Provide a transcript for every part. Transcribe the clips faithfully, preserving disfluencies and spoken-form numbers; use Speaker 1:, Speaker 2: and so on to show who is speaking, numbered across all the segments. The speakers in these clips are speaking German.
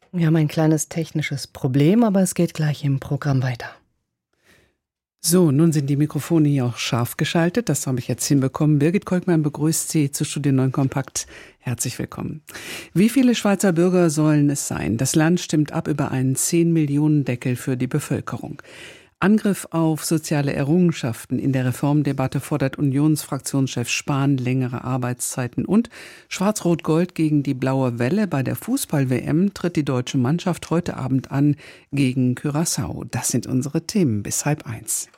Speaker 1: Wir haben ein kleines technisches Problem, aber es geht gleich im Programm weiter.
Speaker 2: So, nun sind die Mikrofone hier auch scharf geschaltet. Das habe ich jetzt hinbekommen. Birgit Kolkmann begrüßt Sie zu Studio neun Kompakt. Herzlich willkommen. Wie viele Schweizer Bürger sollen es sein? Das Land stimmt ab über einen zehn Millionen Deckel für die Bevölkerung. Angriff auf soziale Errungenschaften. In der Reformdebatte fordert Unionsfraktionschef Spahn längere Arbeitszeiten. Und Schwarz-Rot-Gold gegen die blaue Welle. Bei der Fußball-W M tritt die deutsche Mannschaft heute Abend an gegen Curaçao. Das sind unsere Themen bis halb eins.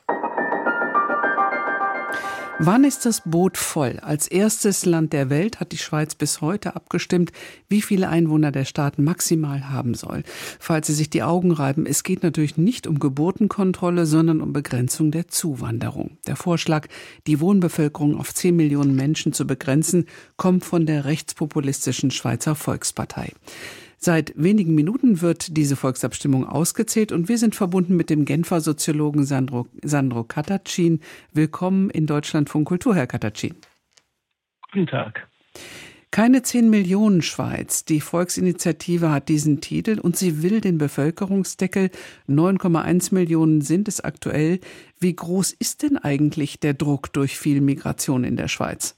Speaker 2: Wann ist das Boot voll? Als erstes Land der Welt hat die Schweiz bis heute abgestimmt, wie viele Einwohner der Staat maximal haben soll. Falls Sie sich die Augen reiben, es geht natürlich nicht um Geburtenkontrolle, sondern um Begrenzung der Zuwanderung. Der Vorschlag, die Wohnbevölkerung auf zehn Millionen Menschen zu begrenzen, kommt von der rechtspopulistischen Schweizer Volkspartei. Seit wenigen Minuten wird diese Volksabstimmung ausgezählt und wir sind verbunden mit dem Genfer Soziologen Sandro, Sandro Kataccin. Willkommen in Deutschlandfunk Kultur, Herr Kataccin.
Speaker 3: Guten Tag.
Speaker 2: Keine zehn Millionen Schweiz. Die Volksinitiative hat diesen Titel und sie will den Bevölkerungsdeckel. neun Komma eins Millionen sind es aktuell. Wie groß ist denn eigentlich der Druck durch viel Migration in der Schweiz?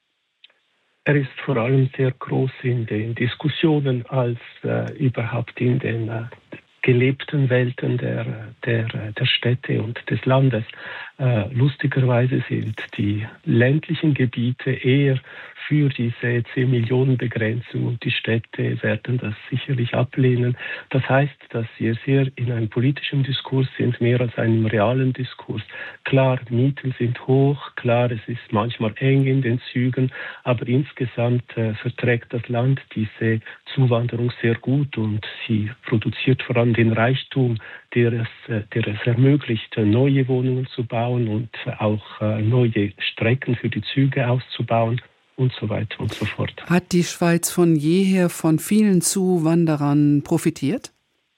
Speaker 3: Er ist vor allem sehr groß in den Diskussionen als äh, überhaupt in den äh, gelebten Welten der, der, der Städte und des Landes. Äh, lustigerweise sind die ländlichen Gebiete eher für diese zehn Millionen Begrenzung und die Städte werden das sicherlich ablehnen. Das heißt, dass wir sehr in einem politischen Diskurs sind, mehr als einem realen Diskurs. Klar, Mieten sind hoch, klar, es ist manchmal eng in den Zügen, aber insgesamt äh, verträgt das Land diese Zuwanderung sehr gut und sie produziert vor allem den Reichtum, der es, äh, der es ermöglicht, neue Wohnungen zu bauen und auch äh, neue Strecken für die Züge auszubauen. Und so weiter und so fort.
Speaker 2: Hat die Schweiz von jeher von vielen Zuwanderern profitiert?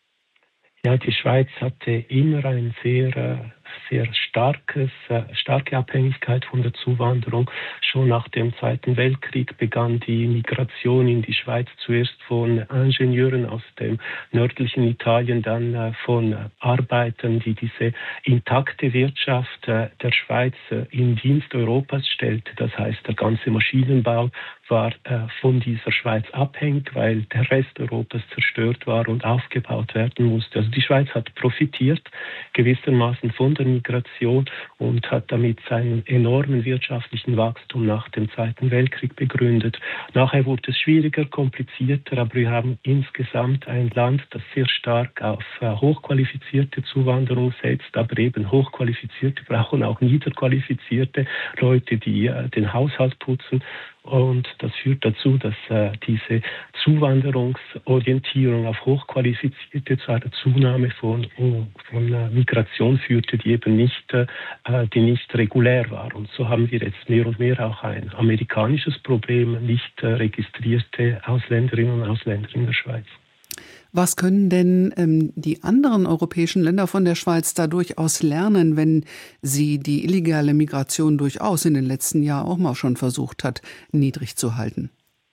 Speaker 3: Ja, die Schweiz hatte immer ein sehr, sehr starkes, starke Abhängigkeit von der Zuwanderung. Schon nach dem Zweiten Weltkrieg begann die Migration in die Schweiz zuerst von Ingenieuren aus dem nördlichen Italien, dann von Arbeitern, die diese intakte Wirtschaft der Schweiz in Dienst Europas stellte. Das heißt, der ganze Maschinenbau war äh, von dieser Schweiz abhängig, weil der Rest Europas zerstört war und aufgebaut werden musste. Also die Schweiz hat profitiert gewissermaßen von der Migration und hat damit seinen enormen wirtschaftlichen Wachstum nach dem Zweiten Weltkrieg begründet. Nachher wurde es schwieriger, komplizierter, aber wir haben insgesamt ein Land, das sehr stark auf äh, hochqualifizierte Zuwanderung setzt, aber eben hochqualifizierte brauchen auch niederqualifizierte Leute, die äh, den Haushalt putzen. Und das führt dazu, dass äh, diese Zuwanderungsorientierung auf Hochqualifizierte zu einer Zunahme von, von äh, Migration führte, die eben nicht, äh, die nicht regulär war. Und so haben wir jetzt mehr und mehr auch ein amerikanisches Problem, nicht äh, registrierte Ausländerinnen und Ausländer in der Schweiz.
Speaker 2: Was können denn ähm, die anderen europäischen Länder von der Schweiz da durchaus lernen, wenn sie die illegale Migration durchaus in den letzten Jahren auch mal schon versucht hat, niedrig zu halten?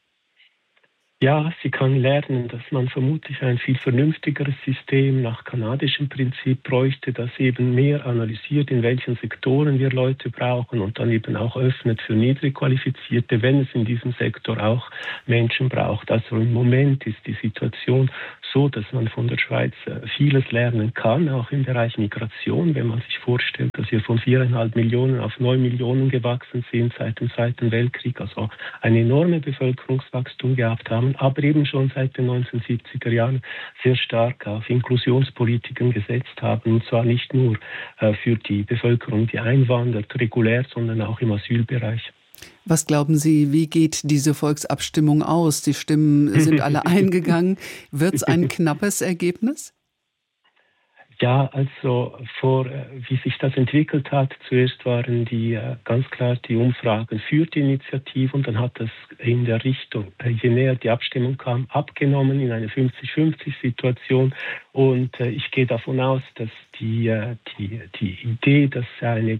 Speaker 3: Ja, sie kann lernen, dass man vermutlich ein viel vernünftigeres System nach kanadischem Prinzip bräuchte, das eben mehr analysiert, in welchen Sektoren wir Leute brauchen und dann eben auch öffnet für niedrig Qualifizierte, wenn es in diesem Sektor auch Menschen braucht. Also im Moment ist die Situation so, dass man von der Schweiz vieles lernen kann, auch im Bereich Migration, wenn man sich vorstellt, dass wir von viereinhalb Millionen auf neun Millionen gewachsen sind seit dem Zweiten Weltkrieg, also ein enormes Bevölkerungswachstum gehabt haben, aber eben schon seit den neunzehnhundertsiebziger Jahren sehr stark auf Inklusionspolitiken gesetzt haben, und zwar nicht nur äh, für die Bevölkerung, die einwandert, regulär, sondern auch im Asylbereich.
Speaker 2: Was glauben Sie, wie geht diese Volksabstimmung aus? Die Stimmen sind alle eingegangen. Wird es ein knappes Ergebnis?
Speaker 3: Ja, also vor, wie sich das entwickelt hat, zuerst waren die ganz klar die Umfragen für die Initiative und dann hat das in der Richtung, je näher die Abstimmung kam, abgenommen in eine fünfzig fünfzig Situation Und äh, ich gehe davon aus, dass die, äh, die, die Idee, dass eine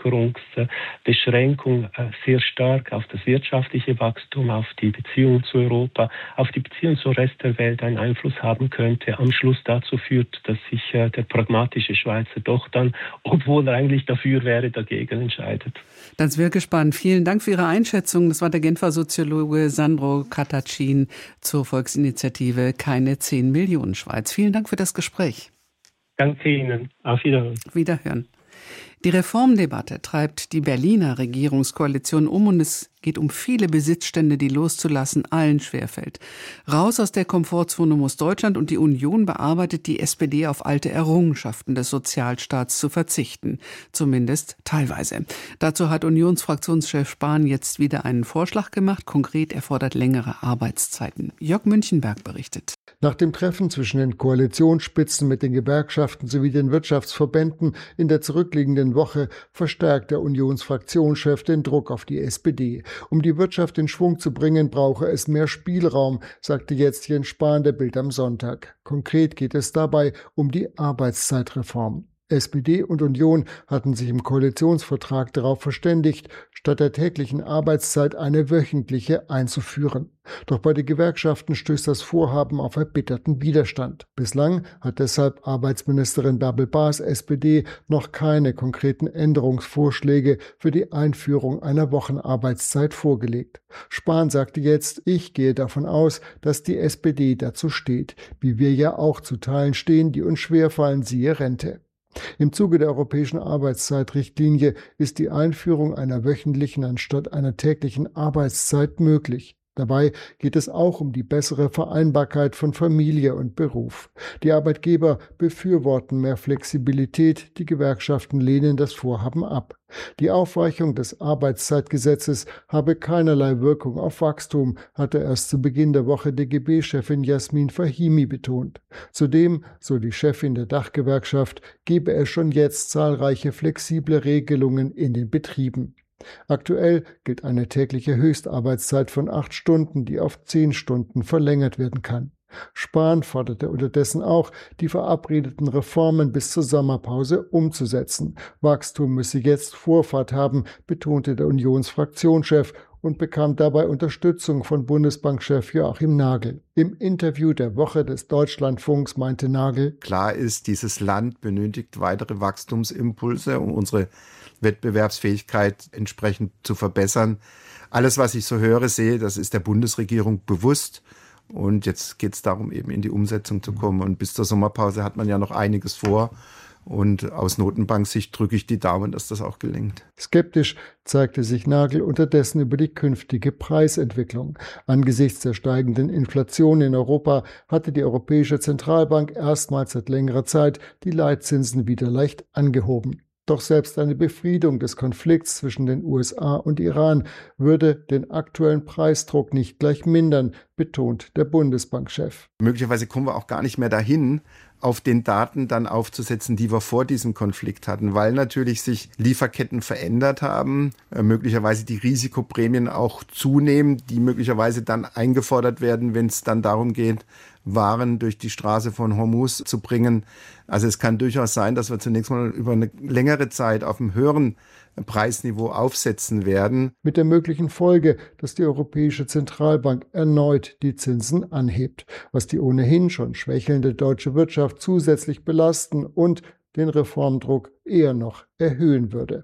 Speaker 3: Bevölkerungsbeschränkung äh, sehr stark auf das wirtschaftliche Wachstum, auf die Beziehung zu Europa, auf die Beziehung zum Rest der Welt einen Einfluss haben könnte, am Schluss dazu führt, dass sich äh, der pragmatische Schweizer doch dann, obwohl er eigentlich dafür wäre, dagegen entscheidet.
Speaker 2: Das wäre gespannt. Vielen Dank für Ihre Einschätzung. Das war der Genfer Soziologe Sandro Katacin zur Volksinitiative Keine zehn Millionen Schweiz. Vielen Dank für das Gespräch.
Speaker 3: Danke Ihnen. Auf Wiederhören.
Speaker 2: Wiederhören. Die Reformdebatte treibt die Berliner Regierungskoalition um und es geht um viele Besitzstände, die loszulassen allen schwerfällt. Raus aus der Komfortzone muss Deutschland und die Union bearbeitet die S P D auf alte Errungenschaften des Sozialstaats zu verzichten. Zumindest teilweise. Dazu hat Unionsfraktionschef Spahn jetzt wieder einen Vorschlag gemacht. Konkret, er fordert längere Arbeitszeiten. Jörg Münchenberg berichtet.
Speaker 4: Nach dem Treffen zwischen den Koalitionsspitzen mit den Gewerkschaften sowie den Wirtschaftsverbänden in der zurückliegenden Woche verstärkt der Unionsfraktionschef den Druck auf die S P D. Um die Wirtschaft in Schwung zu bringen, brauche es mehr Spielraum, sagte jetzt Jens Spahn der Bild am Sonntag. Konkret geht es dabei um die Arbeitszeitreform. S P D und Union hatten sich im Koalitionsvertrag darauf verständigt, statt der täglichen Arbeitszeit eine wöchentliche einzuführen. Doch bei den Gewerkschaften stößt das Vorhaben auf erbitterten Widerstand. Bislang hat deshalb Arbeitsministerin Bärbel Baas, S P D, noch keine konkreten Änderungsvorschläge für die Einführung einer Wochenarbeitszeit vorgelegt. Spahn sagte jetzt, ich gehe davon aus, dass die S P D dazu steht, wie wir ja auch zu Teilen stehen, die uns schwerfallen, siehe Rente. Im Zuge der europäischen Arbeitszeitrichtlinie ist die Einführung einer wöchentlichen anstatt einer täglichen Arbeitszeit möglich. Dabei geht es auch um die bessere Vereinbarkeit von Familie und Beruf. Die Arbeitgeber befürworten mehr Flexibilität, die Gewerkschaften lehnen das Vorhaben ab. Die Aufweichung des Arbeitszeitgesetzes habe keinerlei Wirkung auf Wachstum, hatte erst zu Beginn der Woche D G B-Chefin Jasmin Fahimi betont. Zudem, so die Chefin der Dachgewerkschaft, gebe es schon jetzt zahlreiche flexible Regelungen in den Betrieben. Aktuell gilt eine tägliche Höchstarbeitszeit von acht Stunden, die auf zehn Stunden verlängert werden kann. Spahn forderte unterdessen auch, die verabredeten Reformen bis zur Sommerpause umzusetzen. Wachstum müsse jetzt Vorfahrt haben, betonte der Unionsfraktionschef und bekam dabei Unterstützung von Bundesbankchef Joachim Nagel. Im Interview der Woche des Deutschlandfunks meinte Nagel:
Speaker 5: Klar ist, dieses Land benötigt weitere Wachstumsimpulse, um unsere Wettbewerbsfähigkeit entsprechend zu verbessern. Alles, was ich so höre, sehe, das ist der Bundesregierung bewusst. Und jetzt geht es darum, eben in die Umsetzung zu kommen. Und bis zur Sommerpause hat man ja noch einiges vor. Und aus Notenbanksicht drücke ich die Daumen, dass das auch gelingt.
Speaker 4: Skeptisch zeigte sich Nagel unterdessen über die künftige Preisentwicklung. Angesichts der steigenden Inflation in Europa hatte die Europäische Zentralbank erstmals seit längerer Zeit die Leitzinsen wieder leicht angehoben. Doch selbst eine Befriedung des Konflikts zwischen den U S A und Iran würde den aktuellen Preisdruck nicht gleich mindern, betont der Bundesbankchef.
Speaker 5: Möglicherweise kommen wir auch gar nicht mehr dahin, auf den Daten dann aufzusetzen, die wir vor diesem Konflikt hatten, weil natürlich sich Lieferketten verändert haben, äh, möglicherweise die Risikoprämien auch zunehmen, die möglicherweise dann eingefordert werden, wenn es dann darum geht, Waren durch die Straße von Hormuz zu bringen. Also es kann durchaus sein, dass wir zunächst mal über eine längere Zeit auf einem höheren Preisniveau aufsetzen werden.
Speaker 4: Mit der möglichen Folge, dass die Europäische Zentralbank erneut die Zinsen anhebt, was die ohnehin schon schwächelnde deutsche Wirtschaft zusätzlich belasten und den Reformdruck eher noch erhöhen würde.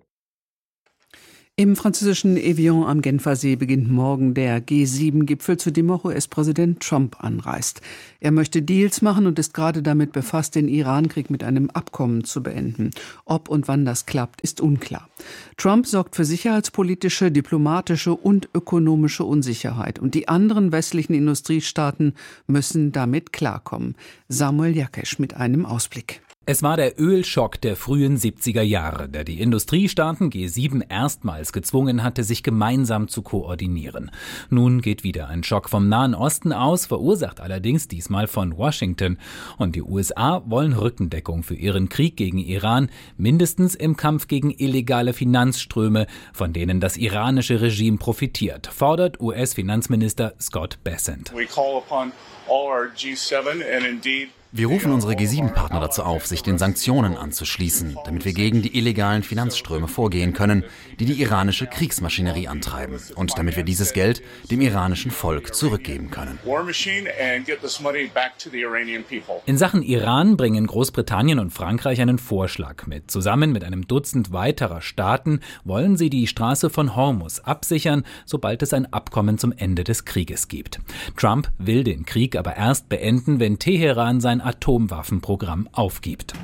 Speaker 2: Im französischen Evian am Genfersee beginnt morgen der G sieben Gipfel, zu dem auch U S-Präsident Trump anreist. Er möchte Deals machen und ist gerade damit befasst, den Iran-Krieg mit einem Abkommen zu beenden. Ob und wann das klappt, ist unklar. Trump sorgt für sicherheitspolitische, diplomatische und ökonomische Unsicherheit. Und die anderen westlichen Industriestaaten müssen damit klarkommen. Samuel Jakesch mit einem Ausblick.
Speaker 6: Es war der Ölschock der frühen siebziger Jahre, der die Industriestaaten G sieben erstmals gezwungen hatte, sich gemeinsam zu koordinieren. Nun geht wieder ein Schock vom Nahen Osten aus, verursacht allerdings diesmal von Washington. Und die U S A wollen Rückendeckung für ihren Krieg gegen Iran, mindestens im Kampf gegen illegale Finanzströme, von denen das iranische Regime profitiert, fordert U S-Finanzminister Scott Bessent.
Speaker 7: We call upon all our G seven and indeed Wir rufen unsere G sieben Partner dazu auf, sich den Sanktionen anzuschließen, damit wir gegen die illegalen Finanzströme vorgehen können, die die iranische Kriegsmaschinerie antreiben und damit wir dieses Geld dem iranischen Volk zurückgeben können.
Speaker 6: In Sachen Iran bringen Großbritannien und Frankreich einen Vorschlag mit. Zusammen mit einem Dutzend weiterer Staaten wollen sie die Straße von Hormuz absichern, sobald es ein Abkommen zum Ende des Krieges gibt. Trump will den Krieg aber erst beenden, wenn Teheran sein Atomwaffenprogramm aufgibt.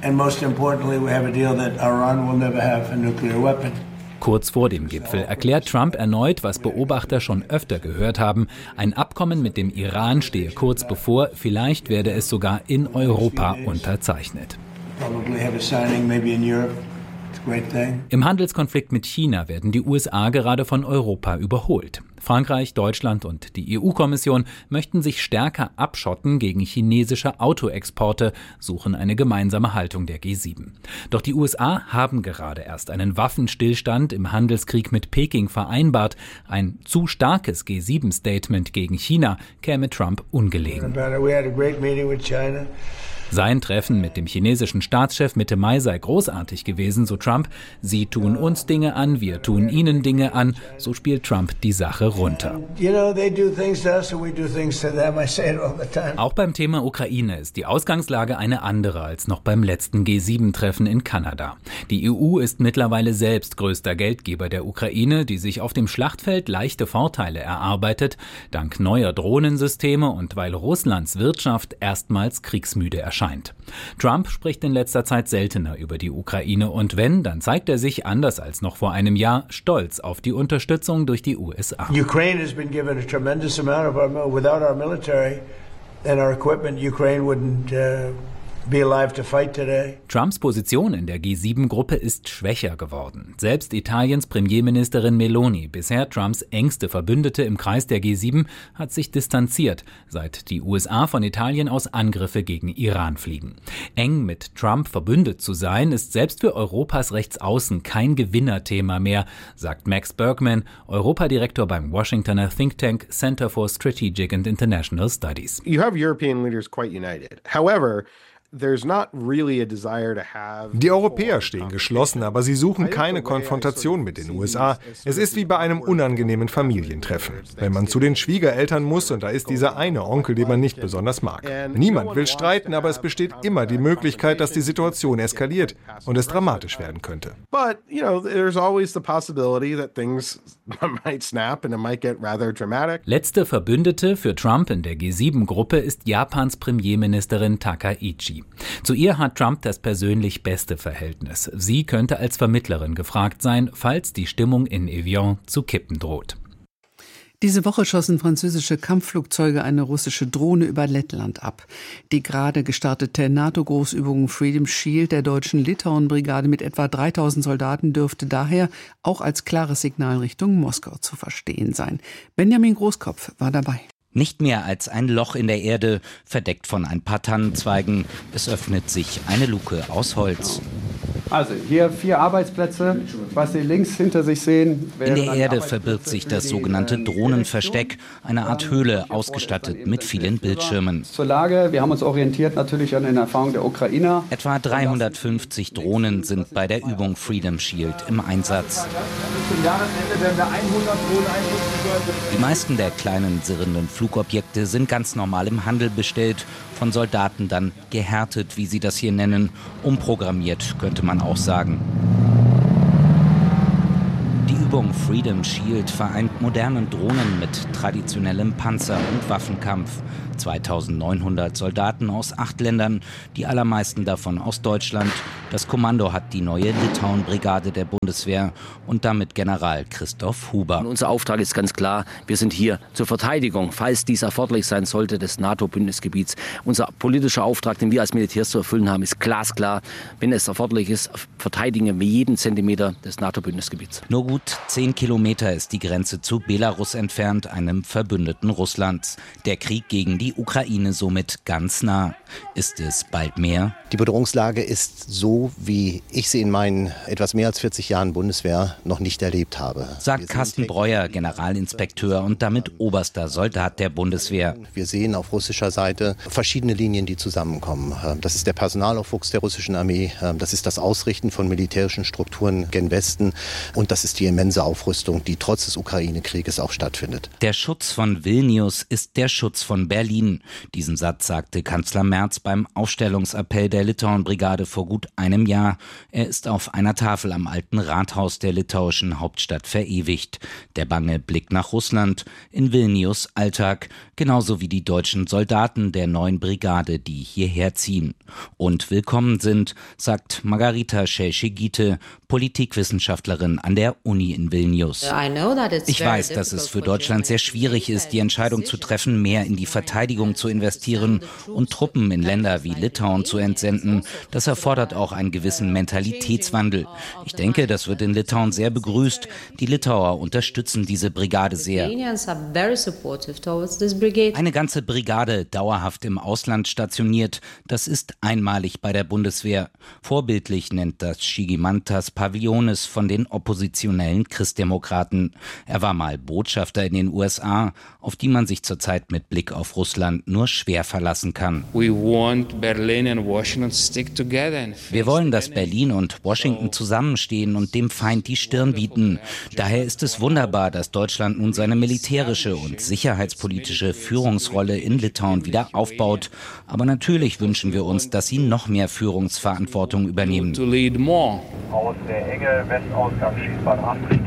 Speaker 6: Kurz vor dem Gipfel erklärt Trump erneut, was Beobachter schon öfter gehört haben. Ein Abkommen mit dem Iran stehe kurz bevor, vielleicht werde es sogar in Europa unterzeichnet. Im Handelskonflikt mit China werden die U S A gerade von Europa überholt. Frankreich, Deutschland und die E U-Kommission möchten sich stärker abschotten gegen chinesische Autoexporte, suchen eine gemeinsame Haltung der G sieben. Doch die U S A haben gerade erst einen Waffenstillstand im Handelskrieg mit Peking vereinbart. Ein zu starkes G sieben Statement gegen China käme Trump ungelegen. Sein Treffen mit dem chinesischen Staatschef Mitte Mai sei großartig gewesen, so Trump. Sie tun uns Dinge an, wir tun ihnen Dinge an. So spielt Trump die Sache runter. Auch beim Thema Ukraine ist die Ausgangslage eine andere als noch beim letzten G sieben Treffen in Kanada. Die E U ist mittlerweile selbst größter Geldgeber der Ukraine, die sich auf dem Schlachtfeld leichte Vorteile erarbeitet, dank neuer Drohnensysteme und weil Russlands Wirtschaft erstmals kriegsmüde erscheint. Trump spricht in letzter Zeit seltener über die Ukraine und wenn, dann zeigt er sich, anders als noch vor einem Jahr, stolz auf die Unterstützung durch die U S A.
Speaker 8: Ukraine has been given a tremendous amount of our, without our military and our equipment, Ukraine wouldn't uh, be alive to fight today.
Speaker 6: Trumps Position in der G sieben Gruppe ist schwächer geworden. Selbst Italiens Premierministerin Meloni, bisher Trumps engste Verbündete im Kreis der G sieben, hat sich distanziert, seit die U S A von Italien aus Angriffe gegen Iran fliegen. Eng mit Trump verbündet zu sein, ist selbst für Europas Rechtsaußen kein Gewinnerthema mehr, sagt Max Bergman, Europadirektor beim Washingtoner Think Tank Center for Strategic and International Studies.
Speaker 9: You have European leaders quite united. However,
Speaker 10: die Europäer stehen geschlossen, aber sie suchen keine Konfrontation mit den U S A. Es ist wie bei einem unangenehmen Familientreffen. Wenn man zu den Schwiegereltern muss und da ist dieser eine Onkel, den man nicht besonders mag. Niemand will streiten, aber es besteht immer die Möglichkeit, dass die Situation eskaliert und es dramatisch werden könnte.
Speaker 9: But, you know, there's always the possibility that things might snap and it might get rather dramatic.
Speaker 6: Letzte Verbündete für Trump in der G sieben Gruppe ist Japans Premierministerin Takaichi. Zu ihr hat Trump das persönlich beste Verhältnis. Sie könnte als Vermittlerin gefragt sein, falls die Stimmung in Evian zu kippen droht.
Speaker 2: Diese Woche schossen französische Kampfflugzeuge eine russische Drohne über Lettland ab. Die gerade gestartete NATO-Großübung Freedom Shield der deutschen Litauen-Brigade mit etwa dreitausend Soldaten dürfte daher auch als klares Signal Richtung Moskau zu verstehen sein. Benjamin Großkopf war dabei.
Speaker 11: Nicht mehr als ein Loch in der Erde, verdeckt von ein paar Tannenzweigen. Es öffnet sich eine Luke aus Holz.
Speaker 12: Also hier vier Arbeitsplätze, was Sie links hinter sich sehen.
Speaker 11: In der Erde verbirgt sich das sogenannte Drohnenversteck, eine Art Höhle, ausgestattet mit vielen Bildschirmen.
Speaker 12: Zur Lage, wir haben uns orientiert natürlich an den Erfahrungen der Ukrainer.
Speaker 11: Etwa dreihundertfünfzig Drohnen sind bei der Übung Freedom Shield im Einsatz. Die meisten der kleinen sirrenden Flugobjekte sind ganz normal im Handel bestellt, von Soldaten dann gehärtet, wie sie das hier nennen, umprogrammiert, könnte man auch sagen. Die Übung Freedom Shield vereint modernen Drohnen mit traditionellem Panzer- und Waffenkampf. zweitausendneunhundert Soldaten aus acht Ländern, die allermeisten davon aus Deutschland. Das Kommando hat die neue Litauen-Brigade der Bundeswehr und damit General Christoph Huber.
Speaker 13: Und unser Auftrag ist ganz klar, wir sind hier zur Verteidigung, falls dies erforderlich sein sollte, des NATO-Bündnisgebiets. Unser politischer Auftrag, den wir als Militärs zu erfüllen haben, ist glasklar. Wenn es erforderlich ist, verteidigen wir jeden Zentimeter des NATO-Bündnisgebiets.
Speaker 11: Nur gut zehn Kilometer ist die Grenze zu Belarus entfernt, einem Verbündeten Russlands. Der Krieg gegen die Ukraine somit ganz nah. Ist es bald mehr?
Speaker 14: Die Bedrohungslage ist so, wie ich sie in meinen etwas mehr als vierzig Jahren Bundeswehr noch nicht erlebt habe.
Speaker 11: Sagt Carsten Breuer, Generalinspekteur und damit oberster Soldat der Bundeswehr.
Speaker 14: Wir sehen auf russischer Seite verschiedene Linien, die zusammenkommen. Das ist der Personalaufwuchs der russischen Armee, das ist das Ausrichten von militärischen Strukturen gen Westen und das ist die immense Aufrüstung, die trotz des Ukraine-Krieges auch stattfindet.
Speaker 11: Der Schutz von Vilnius ist der Schutz von Berlin. Diesen Satz sagte Kanzler Merz beim Aufstellungsappell der Litauen-Brigade vor gut einem Jahr. Er ist auf einer Tafel am alten Rathaus der litauischen Hauptstadt verewigt. Der bange Blick nach Russland, in Vilnius Alltag, genauso wie die deutschen Soldaten der neuen Brigade, die hierher ziehen. Und willkommen sind, sagt Margarita Schellschegite, Politikwissenschaftlerin an der Uni in Vilnius. Ich weiß, dass es für Deutschland sehr schwierig ist, die Entscheidung zu treffen, mehr in die Verteidigung zu investieren und Truppen in Länder wie Litauen zu entsenden. Das erfordert auch einen gewissen Mentalitätswandel. Ich denke, das wird in Litauen sehr begrüßt. Die Litauer unterstützen diese Brigade sehr. Eine ganze Brigade dauerhaft im Ausland stationiert, das ist einmalig bei der Bundeswehr. Vorbildlich nennt das Schigimantas Pavlionis von den oppositionellen Christdemokraten. Er war mal Botschafter in den U S A, auf die man sich zurzeit mit Blick auf Russland nur schwer verlassen kann. Wir wollen, dass Berlin und Washington zusammenstehen und dem Feind die Stirn bieten. Daher ist es wunderbar, dass Deutschland nun seine militärische und sicherheitspolitische Führungsrolle in Litauen wieder aufbaut. Aber natürlich wünschen wir uns, dass sie noch mehr Führungsverantwortung übernehmen.
Speaker 15: Aus der Enge Westausgang Schießbahn acht Richtung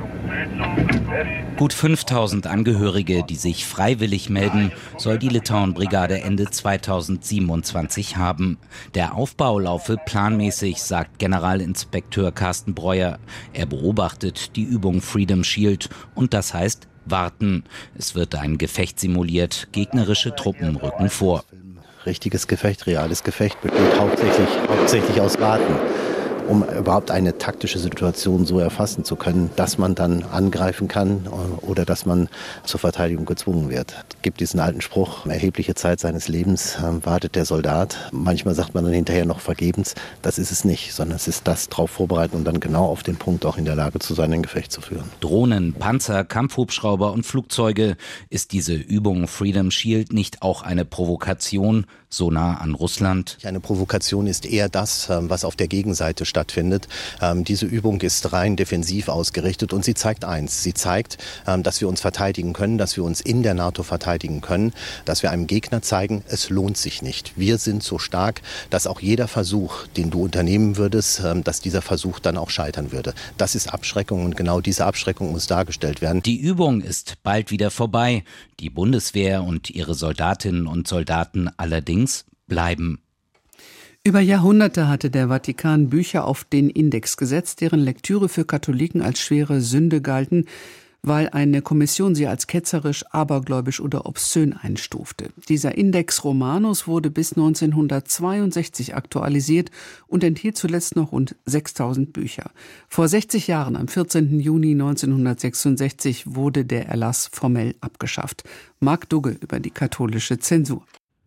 Speaker 15: Süd.
Speaker 11: Gut fünftausend Angehörige, die sich freiwillig melden, soll die Litauen-Brigade Ende zweitausendsiebenundzwanzig haben. Der Aufbau laufe planmäßig, sagt Generalinspekteur Carsten Breuer. Er beobachtet die Übung Freedom Shield und das heißt warten. Es wird ein Gefecht simuliert, gegnerische Truppen rücken vor.
Speaker 14: Richtiges Gefecht, reales Gefecht besteht hauptsächlich, hauptsächlich aus Warten, um überhaupt eine taktische Situation so erfassen zu können, dass man dann angreifen kann oder dass man zur Verteidigung gezwungen wird. Es gibt diesen alten Spruch, erhebliche Zeit seines Lebens äh, wartet der Soldat. Manchmal sagt man dann hinterher noch vergebens, das ist es nicht, sondern es ist das darauf vorbereiten und dann genau auf den Punkt auch in der Lage zu sein, ein Gefecht zu führen.
Speaker 11: Drohnen, Panzer, Kampfhubschrauber und Flugzeuge. Ist diese Übung Freedom Shield nicht auch eine Provokation, so nah an Russland?
Speaker 14: Eine Provokation ist eher das, was auf der Gegenseite stattfindet. Diese Übung ist rein defensiv ausgerichtet und sie zeigt eins. Sie zeigt, dass wir uns verteidigen können, dass wir uns in der NATO verteidigen können, dass wir einem Gegner zeigen, es lohnt sich nicht. Wir sind so stark, dass auch jeder Versuch, den du unternehmen würdest, dass dieser Versuch dann auch scheitern würde. Das ist Abschreckung und genau diese Abschreckung muss dargestellt werden.
Speaker 11: Die Übung ist bald wieder vorbei. Die Bundeswehr und ihre Soldatinnen und Soldaten allerdings bleiben.
Speaker 2: Über Jahrhunderte hatte der Vatikan Bücher auf den Index gesetzt, deren Lektüre für Katholiken als schwere Sünde galten, weil eine Kommission sie als ketzerisch, abergläubisch oder obszön einstufte. Dieser Index Romanus wurde bis neunzehnhundertzweiundsechzig aktualisiert und enthielt zuletzt noch rund sechstausend Bücher. Vor sechzig Jahren, am vierzehnten Juni neunzehnhundertsechsundsechzig, wurde der Erlass formell abgeschafft. Marc Dugge über die katholische Zensur.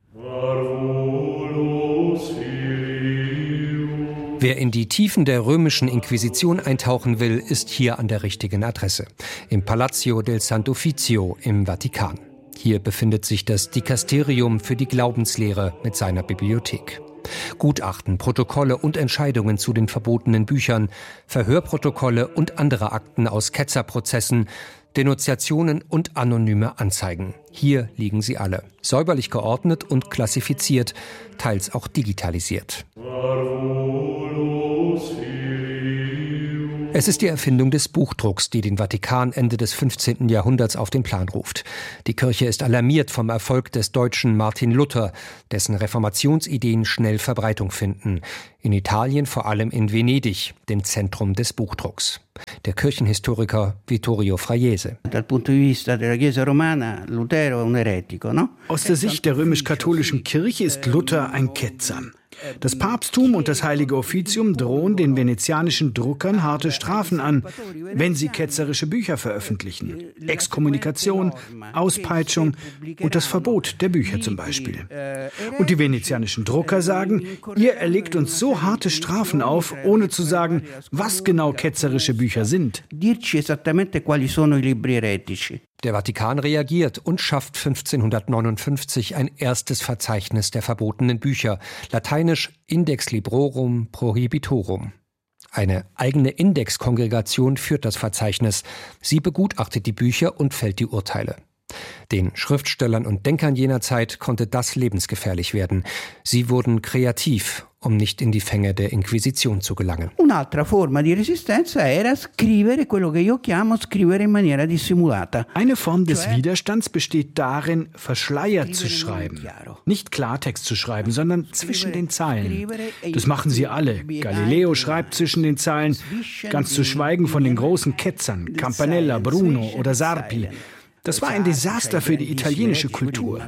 Speaker 16: Wer in die Tiefen der römischen Inquisition eintauchen will, ist hier an der richtigen Adresse. Im Palazzo del Sant'Uffizio im Vatikan. Hier befindet sich das Dikasterium für die Glaubenslehre mit seiner Bibliothek. Gutachten, Protokolle und Entscheidungen zu den verbotenen Büchern, Verhörprotokolle und andere Akten aus Ketzerprozessen, Denunziationen und anonyme Anzeigen. Hier liegen sie alle. Säuberlich geordnet und klassifiziert, teils auch digitalisiert. Es ist die Erfindung des Buchdrucks, die den Vatikan Ende des fünfzehnten Jahrhunderts auf den Plan ruft. Die Kirche ist alarmiert vom Erfolg des deutschen Martin Luther, dessen Reformationsideen schnell Verbreitung finden. In Italien, vor allem in Venedig, dem Zentrum des Buchdrucks. Der Kirchenhistoriker Vittorio Fraiese.
Speaker 17: Aus der Sicht der römisch-katholischen Kirche ist Luther ein Ketzer. Das Papsttum und das Heilige Offizium drohen den venezianischen Druckern harte Strafen an, wenn sie ketzerische Bücher veröffentlichen. Exkommunikation, Auspeitschung und das Verbot der Bücher zum Beispiel. Und die venezianischen Drucker sagen, ihr erlegt uns so harte Strafen auf, ohne zu sagen, was genau ketzerische Bücher sind.
Speaker 16: Der Vatikan reagiert und schafft fünfzehnhundertneunundfünfzig ein erstes Verzeichnis der verbotenen Bücher, lateinisch Index Librorum Prohibitorum. Eine eigene Indexkongregation führt das Verzeichnis. Sie begutachtet die Bücher und fällt die Urteile. Den Schriftstellern und Denkern jener Zeit konnte das lebensgefährlich werden. Sie wurden kreativ, um nicht in die Fänge der Inquisition zu gelangen.
Speaker 18: Un'altra forma di resistenza era scrivere quello che io chiamo scrivere in maniera dissimulata.
Speaker 17: Eine Form des Widerstands besteht darin, verschleiert zu schreiben. Nicht Klartext zu schreiben, sondern zwischen den Zeilen. Das machen sie alle. Galileo schreibt zwischen den Zeilen, ganz zu schweigen von den großen Ketzern, Campanella, Bruno oder Sarpi. Das war ein Desaster für die italienische Kultur.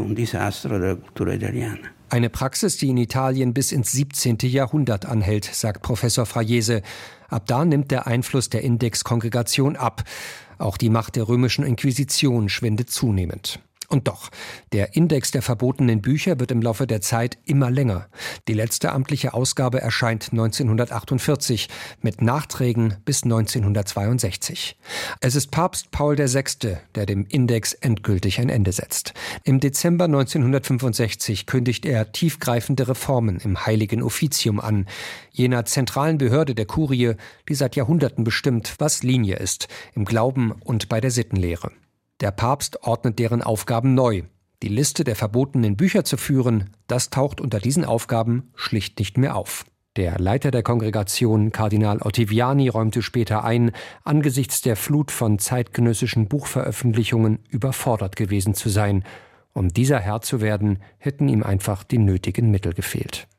Speaker 16: Eine Praxis, die in Italien bis ins siebzehnte Jahrhundert anhält, sagt Professor Fraiese. Ab da nimmt der Einfluss der Indexkongregation ab. Auch die Macht der römischen Inquisition schwindet zunehmend. Und doch, der Index der verbotenen Bücher wird im Laufe der Zeit immer länger. Die letzte amtliche Ausgabe erscheint neunzehnhundertachtundvierzig, mit Nachträgen bis neunzehnhundertzweiundsechzig. Es ist Papst Paul der Sechste, der dem Index endgültig ein Ende setzt. Im Dezember neunzehnhundertfünfundsechzig kündigt er tiefgreifende Reformen im Heiligen Offizium an, jener zentralen Behörde der Kurie, die seit Jahrhunderten bestimmt, was Linie ist, im Glauben und bei der Sittenlehre. Der Papst ordnet deren Aufgaben neu. Die Liste der verbotenen Bücher zu führen, das taucht unter diesen Aufgaben schlicht nicht mehr auf. Der Leiter der Kongregation, Kardinal Ottaviani, räumte später ein, angesichts der Flut von zeitgenössischen Buchveröffentlichungen überfordert gewesen zu sein. Um dieser Herr zu werden, hätten ihm einfach die nötigen Mittel gefehlt.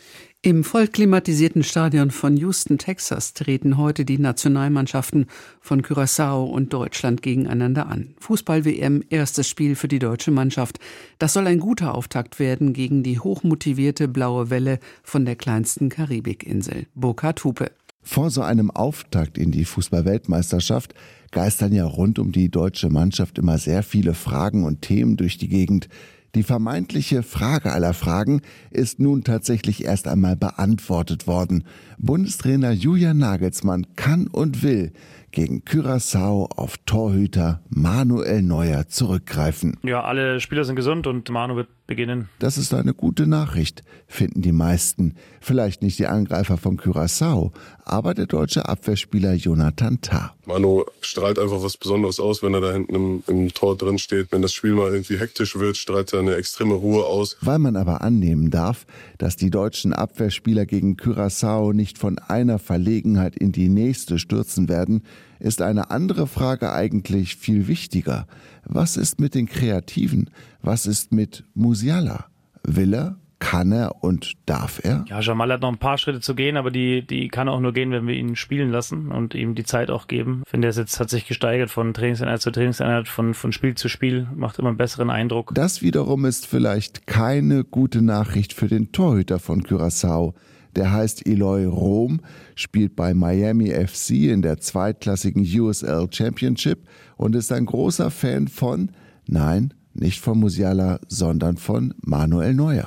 Speaker 2: Im vollklimatisierten Stadion von Houston, Texas, treten heute die Nationalmannschaften von Curaçao und Deutschland gegeneinander an. Fußball-W M, erstes Spiel für die deutsche Mannschaft. Das soll ein guter Auftakt werden gegen die hochmotivierte Blaue Welle von der kleinsten Karibikinsel. Burkhard Hupe.
Speaker 19: Vor so einem Auftakt in die Fußball-Weltmeisterschaft geistern ja rund um die deutsche Mannschaft immer sehr viele Fragen und Themen durch die Gegend. Die vermeintliche Frage aller Fragen ist nun tatsächlich erst einmal beantwortet worden. Bundestrainer Julian Nagelsmann kann und will gegen Curaçao auf Torhüter Manuel Neuer zurückgreifen.
Speaker 20: Ja, alle Spieler sind gesund und Manu wird beginnen.
Speaker 19: Das ist eine gute Nachricht, finden die meisten. Vielleicht nicht die Angreifer von Curaçao, aber der deutsche Abwehrspieler Jonathan Tah.
Speaker 21: Manu strahlt einfach was Besonderes aus, wenn er da hinten im, im Tor drin steht. Wenn das Spiel mal irgendwie hektisch wird, strahlt er eine extreme Ruhe aus.
Speaker 19: Weil man aber annehmen darf, dass die deutschen Abwehrspieler gegen Curaçao nicht von einer Verlegenheit in die nächste stürzen werden, ist eine andere Frage eigentlich viel wichtiger. Was ist mit den Kreativen? Was ist mit Musiala? Will er? Kann er und darf er?
Speaker 20: Ja, Jamal hat noch ein paar Schritte zu gehen, aber die, die kann auch nur gehen, wenn wir ihn spielen lassen und ihm die Zeit auch geben. Ich finde, er ist jetzt, hat sich gesteigert von Trainingseinheit zu Trainingseinheit, von, von Spiel zu Spiel, macht immer einen besseren Eindruck.
Speaker 19: Das wiederum ist vielleicht keine gute Nachricht für den Torhüter von Curaçao. Der heißt Eloy Rom, spielt bei Miami F C in der zweitklassigen U S L Championship und ist ein großer Fan von, nein, nicht von Musiala, sondern von Manuel Neuer.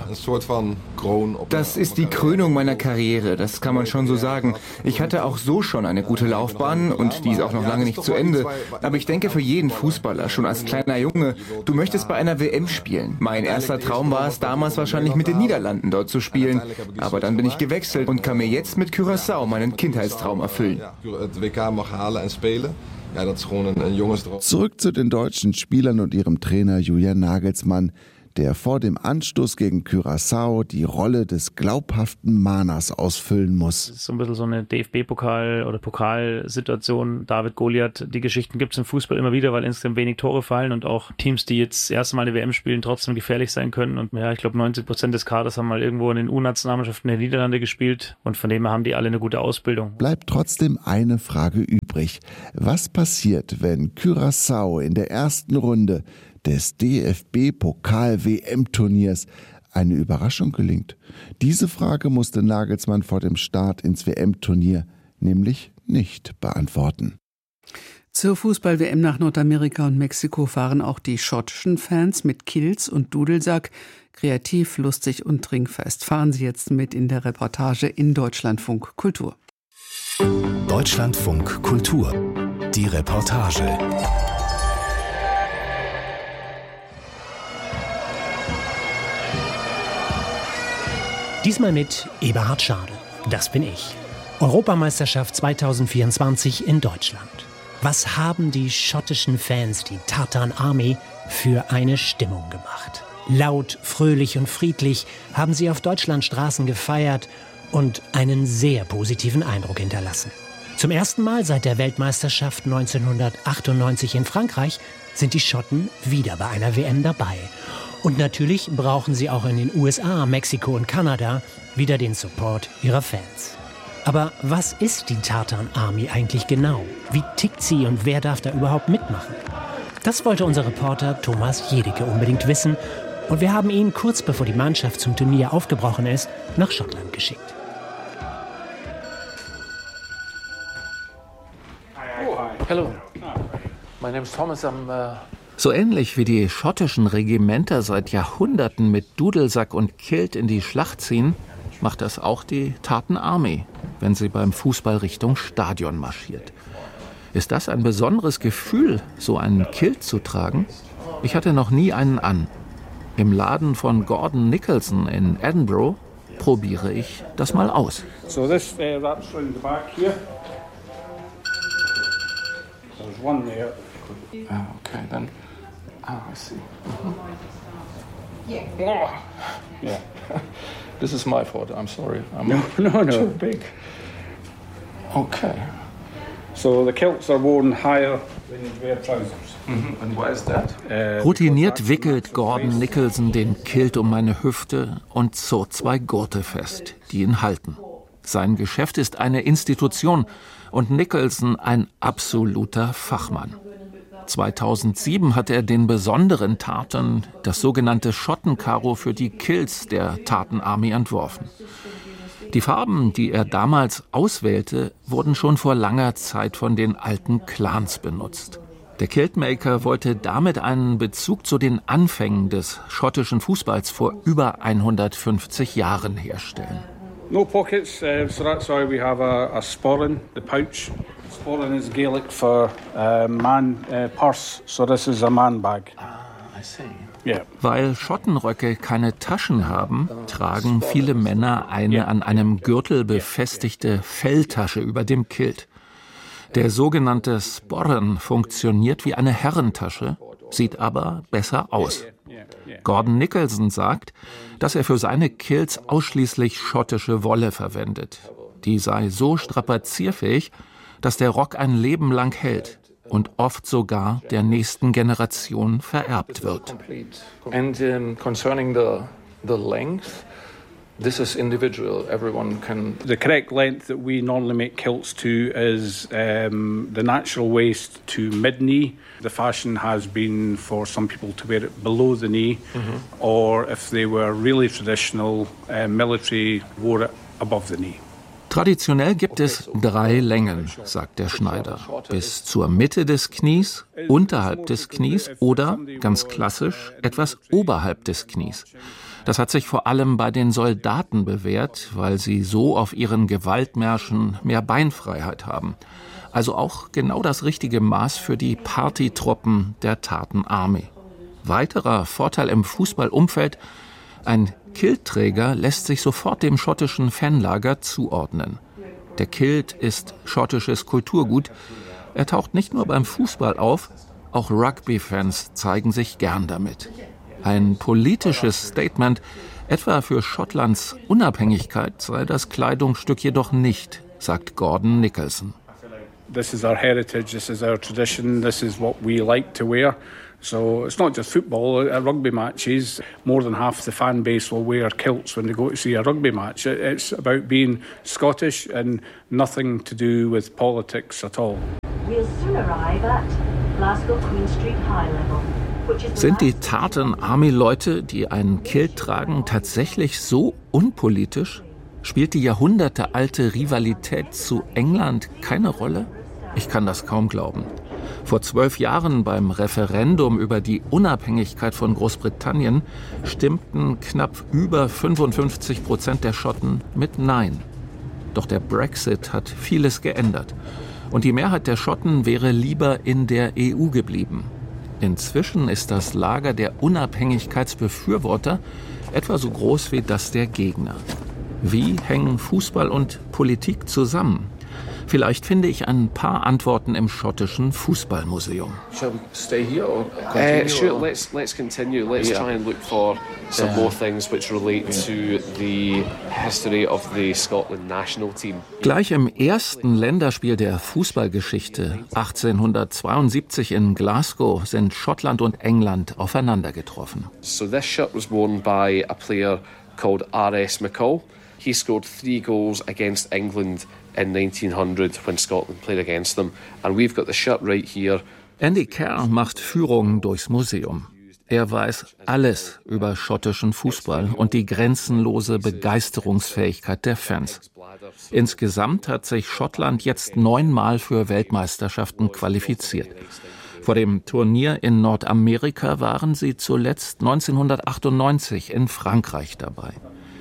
Speaker 22: Das ist die Krönung meiner Karriere, das kann man schon so sagen. Ich hatte auch so schon eine gute Laufbahn und die ist auch noch lange nicht zu Ende. Aber ich denke für jeden Fußballer, schon als kleiner Junge, du möchtest bei einer W M spielen. Mein erster Traum war es damals wahrscheinlich mit den Niederlanden dort zu spielen. Aber dann bin ich gewechselt und kann mir jetzt mit Curaçao meinen Kindheitstraum erfüllen.
Speaker 19: Ja, das ist gewoon ein, ein jonges Traum. Zurück zu den deutschen Spielern und ihrem Trainer Julian Nagelsmann, der vor dem Anstoß gegen Curaçao die Rolle des glaubhaften Mahners ausfüllen muss.
Speaker 20: Das ist so ein bisschen so eine D F B-Pokal- oder Pokalsituation. David Goliath, die Geschichten gibt es im Fußball immer wieder, weil insgesamt wenig Tore fallen und auch Teams, die jetzt das erste Mal eine W M spielen, trotzdem gefährlich sein können. Und ja, ich glaube, neunzig Prozent des Kaders haben mal irgendwo in den U-Nationalmannschaften der Niederlande gespielt und von dem her haben die alle eine gute Ausbildung.
Speaker 19: Bleibt trotzdem eine Frage übrig. Was passiert, wenn Curaçao in der ersten Runde des D F B-Pokal-W M-Turniers eine Überraschung gelingt? Diese Frage musste Nagelsmann vor dem Start ins W M-Turnier nämlich nicht beantworten.
Speaker 2: Zur Fußball-W M nach Nordamerika und Mexiko fahren auch die schottischen Fans mit Kilts und Dudelsack. Kreativ, lustig und trinkfest. Fahren Sie jetzt mit in der Reportage in Deutschlandfunk Kultur.
Speaker 1: Deutschlandfunk Kultur. Die Reportage.
Speaker 3: Diesmal mit Eberhard Schade. Das bin ich. Europameisterschaft zweitausendvierundzwanzig in Deutschland. Was haben die schottischen Fans, die Tartan Army, für eine Stimmung gemacht? Laut, fröhlich und friedlich haben sie auf Deutschlands Straßen gefeiert und einen sehr positiven Eindruck hinterlassen. Zum ersten Mal seit der Weltmeisterschaft neunzehnhundertachtundneunzig in Frankreich sind die Schotten wieder bei einer W M dabei. Und natürlich brauchen sie auch in den U S A, Mexiko und Kanada wieder den Support ihrer Fans. Aber was ist die Tartan Army eigentlich genau? Wie tickt sie und wer darf da überhaupt mitmachen? Das wollte unser Reporter Thomas Jedicke unbedingt wissen. Und wir haben ihn kurz bevor die Mannschaft zum Turnier aufgebrochen ist, nach Schottland geschickt.
Speaker 23: Hello. My name is Thomas. I'm, uh
Speaker 24: So ähnlich wie die schottischen Regimenter seit Jahrhunderten mit Dudelsack und Kilt in die Schlacht ziehen, macht das auch die Tartan Army, wenn sie beim Fußball Richtung Stadion marschiert. Ist das ein besonderes Gefühl, so einen Kilt zu tragen? Ich hatte noch nie einen an. Im Laden von Gordon Nicholson in Edinburgh probiere ich das mal aus.
Speaker 25: So this uh, wraps around the back here. There's one there.
Speaker 23: Oh, okay, then. Oh, I see. Mm-hmm.
Speaker 25: Yeah.
Speaker 23: Oh. Yeah. This is my fault. I'm sorry. I'm
Speaker 25: no, no, no.
Speaker 23: Too big. Okay.
Speaker 25: So the kilts are worn higher than you wear trousers.
Speaker 23: Mm-hmm. And why is that?
Speaker 24: Uh, Routiniert wickelt Gordon Nicholson den Kilt um meine Hüfte und zog zwei Gurte fest, die ihn halten. Sein Geschäft ist eine Institution und Nicholson ein absoluter Fachmann. zweitausendsieben hat er den besonderen Tartan, das sogenannte Schottenkaro, für die Kilts der Tartan Army entworfen. Die Farben, die er damals auswählte, wurden schon vor langer Zeit von den alten Clans benutzt. Der Kiltmaker wollte damit einen Bezug zu den Anfängen des schottischen Fußballs vor über hundertfünfzig Jahren herstellen.
Speaker 25: No pockets, uh, so that's why we have a, a sporran, the pouch. Sporran is Gaelic for uh, man uh, purse, so this is a man bag.
Speaker 23: Ah, I see.
Speaker 25: Yeah.
Speaker 24: Weil Schottenröcke keine Taschen haben, tragen viele Männer eine an einem Gürtel befestigte Felltasche über dem Kilt. Der sogenannte Sporran funktioniert wie eine Herrentasche, sieht aber besser aus. Gordon Nicholson sagt, dass er für seine Kilts ausschließlich schottische Wolle verwendet. Die sei so strapazierfähig, dass der Rock ein Leben lang hält und oft sogar der nächsten Generation vererbt wird.
Speaker 23: And um, concerning the the length, this is individual. Everyone can.
Speaker 25: The correct length that we normally make kilts to is um, the natural waist to mid-knee. The fashion has been for some people to wear it below the knee, mm-hmm. or if they were really traditional, uh, military, wore it above the knee.
Speaker 24: Traditionell gibt es drei Längen, sagt der Schneider. Bis zur Mitte des Knies, unterhalb des Knies oder, ganz klassisch, etwas oberhalb des Knies. Das hat sich vor allem bei den Soldaten bewährt, weil sie so auf ihren Gewaltmärschen mehr Beinfreiheit haben. Also auch genau das richtige Maß für die Partytruppen der Tartan Army. Weiterer Vorteil im Fußballumfeld: ein Kiltträger lässt sich sofort dem schottischen Fanlager zuordnen. Der Kilt ist schottisches Kulturgut. Er taucht nicht nur beim Fußball auf, auch Rugby-Fans zeigen sich gern damit. Ein politisches Statement, etwa für Schottlands Unabhängigkeit, sei das Kleidungsstück jedoch nicht, sagt Gordon Nicholson.
Speaker 25: This is our heritage, this is our tradition, this is what we like to wear. So it's not just football. At rugby matches, more than half the fan base will wear kilts when they go to see a rugby match. It's about being Scottish and nothing to do with politics at all.
Speaker 26: We'll soon arrive at Glasgow Queen Street High Level.
Speaker 24: Sind die Tartan Army Leute, die einen Kilt tragen, tatsächlich so unpolitisch? Spielt die jahrhundertealte Rivalität zu England keine Rolle? Ich kann das kaum glauben. Vor zwölf Jahren beim Referendum über die Unabhängigkeit von Großbritannien stimmten knapp über fünfundfünfzig Prozent der Schotten mit Nein. Doch der Brexit hat vieles geändert. Und die Mehrheit der Schotten wäre lieber in der E U geblieben. Inzwischen ist das Lager der Unabhängigkeitsbefürworter etwa so groß wie das der Gegner. Wie hängen Fußball und Politik zusammen? Vielleicht finde ich ein paar Antworten im schottischen Fußballmuseum.
Speaker 4: Shall we stay here or continue? Uh, sure, let's let's continue. Let's yeah. try and look for some more things which relate to the history of the Scotland national team.
Speaker 24: Gleich im ersten Länderspiel der Fußballgeschichte achtzehnhundertzweiundsiebzig in Glasgow sind Schottland und England aufeinander getroffen.
Speaker 4: So this shirt was worn by a player called R S McCall. He scored three goals against England in nineteen hundred when Scotland played against them. And we've got the shirt right here.
Speaker 24: Andy Kerr macht Führungen durchs Museum. Er weiß alles über schottischen Fußball und die grenzenlose Begeisterungsfähigkeit der Fans. Insgesamt hat sich Schottland jetzt neunmal für Weltmeisterschaften qualifiziert. Vor dem Turnier in Nordamerika waren sie zuletzt neunzehnhundertachtundneunzig in Frankreich dabei.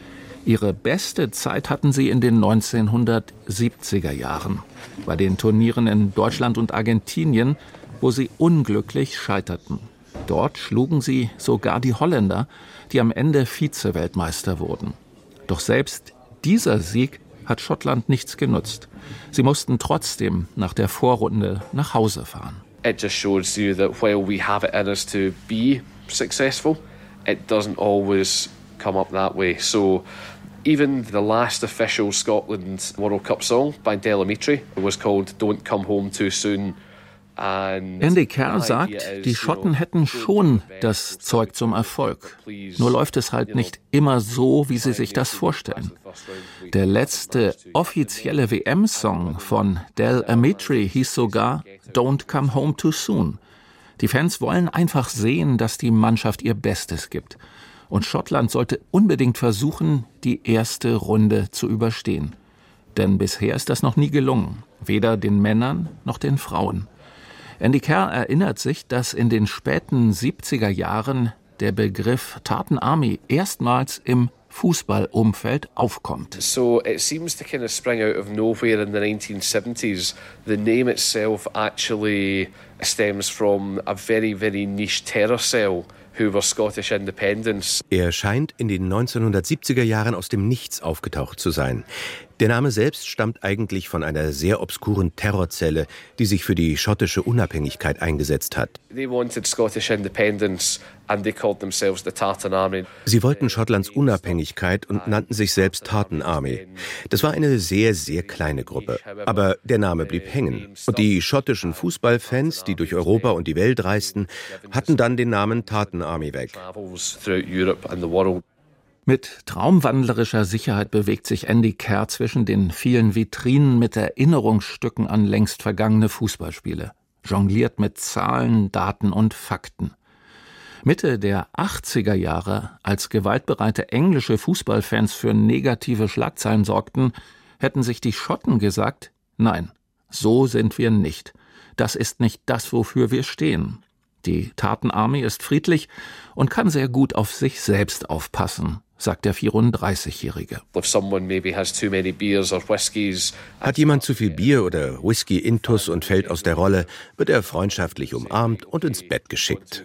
Speaker 24: Ihre beste Zeit hatten sie in den neunzehnhundertsiebziger Jahren, bei den Turnieren in Deutschland und Argentinien, wo sie unglücklich scheiterten. Dort schlugen sie sogar die Holländer, die am Ende Vize-Weltmeister wurden. Doch selbst dieser Sieg hat Schottland nichts genutzt. Sie mussten trotzdem nach der Vorrunde nach Hause fahren.
Speaker 4: It just shows you that while we have it in us to be successful, it doesn't always come up that way. So even the last official Scotland World Cup song by Del Amitri was called Don't Come Home Too Soon. And
Speaker 24: Andy Kerr sagt, die Schotten hätten schon das Zeug zum Erfolg. Nur läuft es halt nicht immer so, wie sie sich das vorstellen. Der letzte offizielle W M-Song von Del Amitri hieß sogar Don't Come Home Too Soon. Die Fans wollen einfach sehen, dass die Mannschaft ihr Bestes gibt. Und Schottland sollte unbedingt versuchen, die erste Runde zu überstehen. Denn bisher ist das noch nie gelungen. Weder den Männern noch den Frauen. Andy Kerr erinnert sich, dass in den späten siebziger Jahren der Begriff Tartan Army erstmals im Fußballumfeld aufkommt.
Speaker 4: So it seems to kind of spring out of nowhere in the nineteen seventies. The name itself actually stems from a very, very niche terror cell who were Scottish independents.
Speaker 5: Er scheint in den neunzehnhundertsiebziger Jahren aus dem Nichts aufgetaucht zu sein. Der Name selbst stammt eigentlich von einer sehr obskuren Terrorzelle, die sich für die schottische Unabhängigkeit eingesetzt hat.
Speaker 4: They wanted Scottish independence and they called themselves the Tartan Army.
Speaker 5: Sie wollten Schottlands Unabhängigkeit und nannten sich selbst Tartan Army. Das war eine sehr, sehr kleine Gruppe. Aber der Name blieb hängen. Und die schottischen Fußballfans, die durch Europa und die Welt reisten, hatten dann den Namen Tartan Army weg.
Speaker 24: Mit traumwandlerischer Sicherheit bewegt sich Andy Kerr zwischen den vielen Vitrinen mit Erinnerungsstücken an längst vergangene Fußballspiele, jongliert mit Zahlen, Daten und Fakten. Mitte der achtziger Jahre, als gewaltbereite englische Fußballfans für negative Schlagzeilen sorgten, hätten sich die Schotten gesagt, nein, so sind wir nicht. Das ist nicht das, wofür wir stehen. Die Tartan Army ist friedlich und kann sehr gut auf sich selbst aufpassen, sagt der vierunddreißigjährige.
Speaker 5: Hat jemand zu viel Bier oder Whisky intus und fällt aus der Rolle, wird er freundschaftlich umarmt und ins Bett geschickt.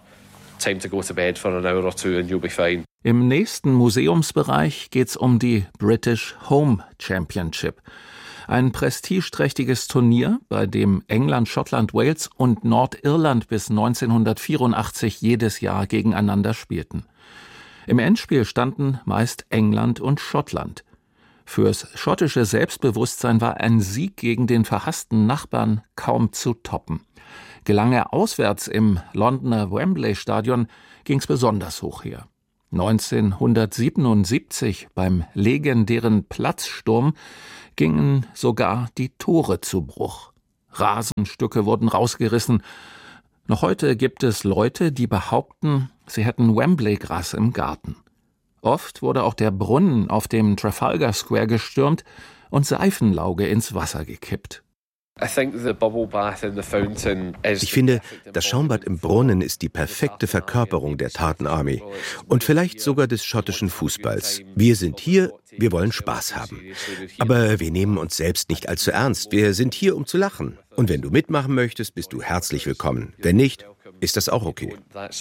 Speaker 24: Im nächsten Museumsbereich geht's um die British Home Championship. Ein prestigeträchtiges Turnier, bei dem England, Schottland, Wales und Nordirland bis neunzehnhundertvierundachtzig jedes Jahr gegeneinander spielten. Im Endspiel standen meist England und Schottland. Fürs schottische Selbstbewusstsein war ein Sieg gegen den verhassten Nachbarn kaum zu toppen. Gelang er auswärts im Londoner Wembley-Stadion, ging's besonders hoch her. neunzehnhundertsiebenundsiebzig beim legendären Platzsturm gingen sogar die Tore zu Bruch. Rasenstücke wurden rausgerissen Noch heute gibt es Leute, die behaupten, sie hätten Wembley-Gras im Garten. Oft wurde auch der Brunnen auf dem Trafalgar Square gestürmt und Seifenlauge ins Wasser gekippt.
Speaker 5: Ich finde, das Schaumbad im Brunnen ist die perfekte Verkörperung der Tartan Army und vielleicht sogar des schottischen Fußballs. Wir sind hier, wir wollen Spaß haben. Aber wir nehmen uns selbst nicht allzu ernst. Wir sind hier, um zu lachen. Und wenn du mitmachen möchtest, bist du herzlich willkommen. Wenn nicht, ist das auch okay.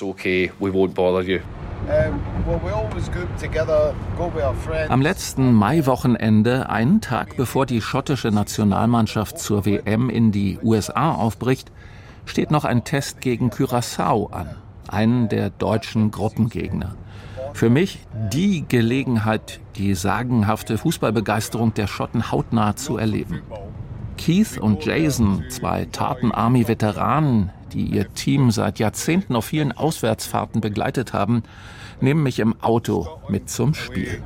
Speaker 24: Am letzten Maiwochenende, einen Tag bevor die schottische Nationalmannschaft zur W M in die U S A aufbricht, steht noch ein Test gegen Curaçao an, einen der deutschen Gruppengegner. Für mich die Gelegenheit, die sagenhafte Fußballbegeisterung der Schotten hautnah zu erleben. Keith und Jason, zwei Tartan Army Veteranen, die ihr Team seit Jahrzehnten auf vielen Auswärtsfahrten begleitet haben, nehmen mich im Auto mit zum Spiel.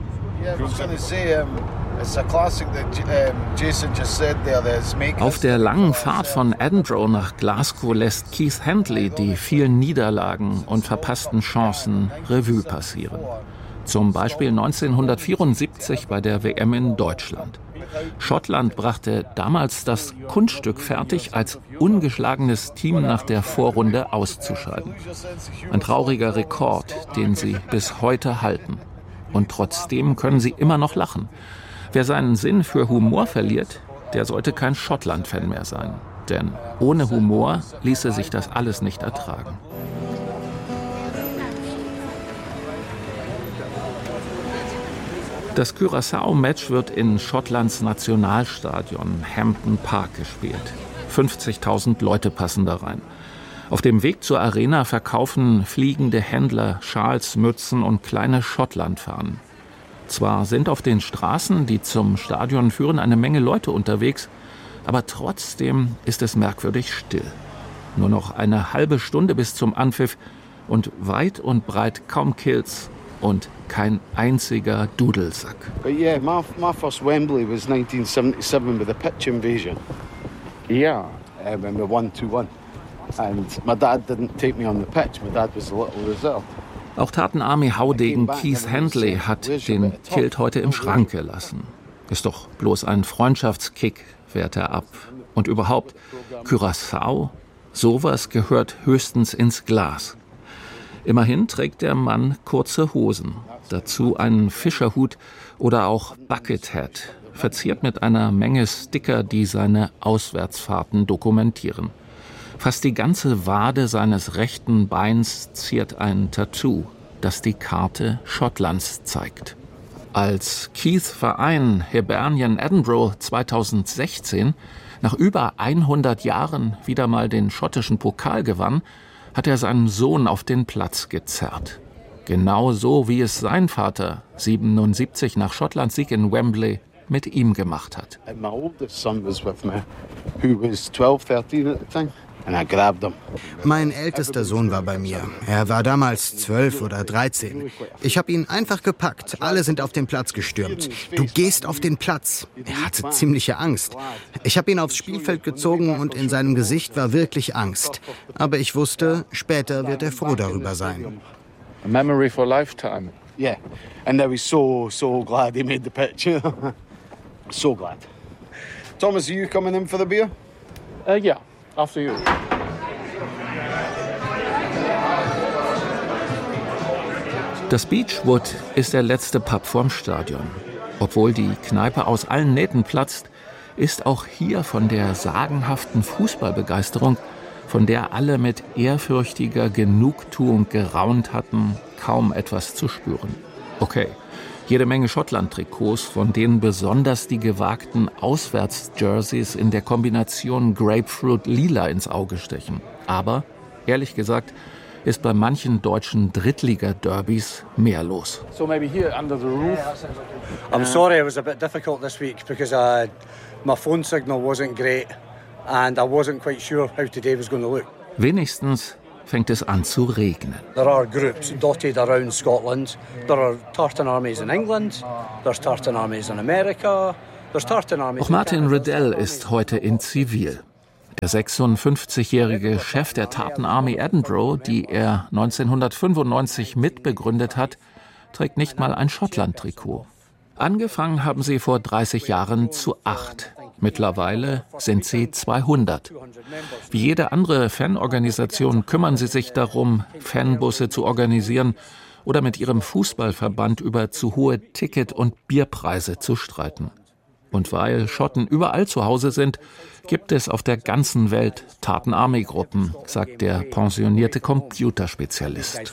Speaker 24: Auf der langen Fahrt von Edinburgh nach Glasgow lässt Keith Handley die vielen Niederlagen und verpassten Chancen Revue passieren. Zum Beispiel neunzehnhundertvierundsiebzig bei der W M in Deutschland. Schottland brachte damals das Kunststück fertig, als ungeschlagenes Team nach der Vorrunde auszuscheiden. Ein trauriger Rekord, den sie bis heute halten. Und trotzdem können sie immer noch lachen. Wer seinen Sinn für Humor verliert, der sollte kein Schottland-Fan mehr sein. Denn ohne Humor ließe sich das alles nicht ertragen. Das Curaçao-Match wird in Schottlands Nationalstadion Hampden Park gespielt. fünfzigtausend Leute passen da rein. Auf dem Weg zur Arena verkaufen fliegende Händler Schals, Mützen und kleine Schottlandfahnen. Zwar sind auf den Straßen, die zum Stadion führen, eine Menge Leute unterwegs, aber trotzdem ist es merkwürdig still. Nur noch eine halbe Stunde bis zum Anpfiff und weit und breit kaum Kills und kein einziger Dudelsack.
Speaker 6: But yeah, my, my first Wembley was nineteen seventy-seven with a pitch invasion. Yeah. Um, and we won two one. And my dad didn't take me on the pitch. My dad was a little reserved.
Speaker 24: Auch Tartan Army Haudegen Keith Handley hat den Kilt heute im Schrank gelassen. Ist doch bloß ein Freundschaftskick, wehrt er ab. Und überhaupt, Curaçao, sowas gehört höchstens ins Glas. Immerhin trägt der Mann kurze Hosen, dazu einen Fischerhut oder auch Buckethead, verziert mit einer Menge Sticker, die seine Auswärtsfahrten dokumentieren. Fast die ganze Wade seines rechten Beins ziert ein Tattoo, das die Karte Schottlands zeigt. Als Keiths Verein Hibernian Edinburgh zweitausendsechzehn nach über hundert Jahren wieder mal den schottischen Pokal gewann, hat er seinen Sohn auf den Platz gezerrt. Genau so, wie es sein Vater siebenundsiebzig nach Schottlands Sieg in Wembley mit ihm gemacht hat.
Speaker 7: Mein ältester Sohn war bei mir. Er war damals zwölf oder dreizehn. Ich habe ihn einfach gepackt. Alle sind auf den Platz gestürmt. Du gehst auf den Platz. Er hatte ziemliche Angst. Ich habe ihn aufs Spielfeld gezogen und in seinem Gesicht war wirklich Angst. Aber ich wusste, später wird er froh darüber sein.
Speaker 6: A memory for a lifetime. Yeah, and I was so, so glad he made the pitch. So glad. Thomas, are you coming in for the beer?
Speaker 23: Uh, yeah, after you.
Speaker 24: Das Beechwood ist der letzte Pub vorm Stadion. Obwohl die Kneipe aus allen Nähten platzt, ist auch hier von der sagenhaften Fußballbegeisterung, von der alle mit ehrfürchtiger Genugtuung geraunt hatten, kaum etwas zu spüren. Okay, jede Menge Schottland-Trikots, von denen besonders die gewagten Auswärts-Jerseys in der Kombination Grapefruit-Lila ins Auge stechen. Aber, ehrlich gesagt, ist bei manchen deutschen Drittliga-Derbys mehr los.
Speaker 23: So maybe here under the roof.
Speaker 8: I'm sorry, it was a bit difficult this week because uh, my phone signal wasn't great and I wasn't quite sure how today was going to look.
Speaker 24: Wenigstens fängt es an zu regnen.
Speaker 8: There are groups dotted around Scotland. There are tartan armies in England. There's tartan armies in America. There's tartan armies.
Speaker 24: Auch Martin Riddell ist heute in Zivil. Der sechsundfünfzigjährige Chef der Tartan Army Edinburgh, die er neunzehnhundertfünfundneunzig mitbegründet hat, trägt nicht mal ein Schottland-Trikot. Angefangen haben sie vor dreißig Jahren zu acht. Mittlerweile sind sie zweihundert. Wie jede andere Fanorganisation kümmern sie sich darum, Fanbusse zu organisieren oder mit ihrem Fußballverband über zu hohe Ticket- und Bierpreise zu streiten. Und weil Schotten überall zu Hause sind, gibt es auf der ganzen Welt Tartan Army Gruppen, sagt der pensionierte Computerspezialist.